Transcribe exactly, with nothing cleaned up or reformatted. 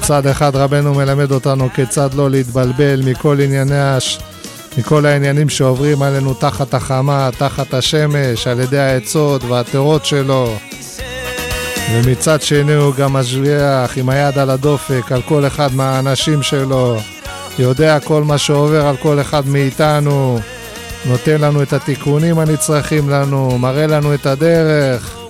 מצד אחד רבנו מלמד אותנו כיצד לא להתבלבל מכל ענייני הש... מכל העניינים שעוברים עלינו תחת החמה, תחת השמש, על ידי העצות והתירות שלו. ומצד שני הוא גם משגיח עם היד על הדופק על כל אחד מהאנשים שלו, יודע כל מה שעובר על כל אחד מאיתנו, נותן לנו את התיקונים הנצרכים לנו, מראה לנו את הדרך.